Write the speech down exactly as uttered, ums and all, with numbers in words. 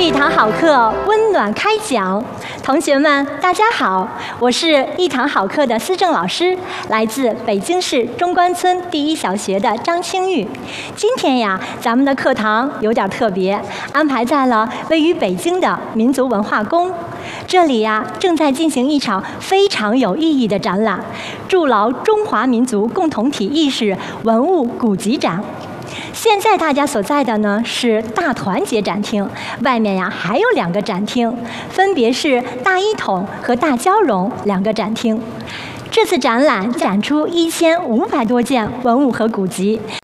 一堂好课，温暖开讲。同学们，大家好，我是一堂好课的思政老师，来自北京市中关村第一小学的张清玉。今天呀，咱们的课堂有点特别，安排在了位于北京的民族文化宫。这里呀，正在进行一场非常有意义的展览——筑牢中华民族共同体意识文物古籍展。现在大家所在的呢是大团结展厅，外面呀还有两个展厅，分别是大一统和大交融两个展厅。这次展览展出一千五百多件文物和古籍，